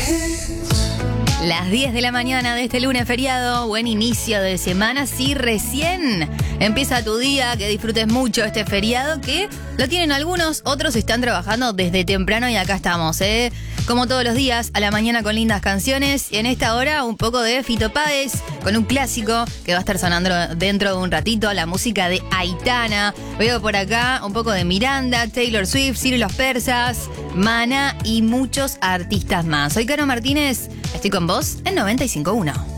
Las 10 de la mañana de este lunes feriado, buen inicio de semana. Si recién empieza tu día, que disfrutes mucho este feriado, que lo tienen algunos, otros están trabajando desde temprano y acá estamos, como todos los días, a la mañana con lindas canciones. Y en esta hora un poco de Fito Páez, con un clásico que va a estar sonando dentro de un ratito, la música de Aitana. Veo por acá un poco de Miranda, Taylor Swift, Ciro y los Persas, Maná y muchos artistas más. Soy Caro Martínez, estoy con vos en 95.1.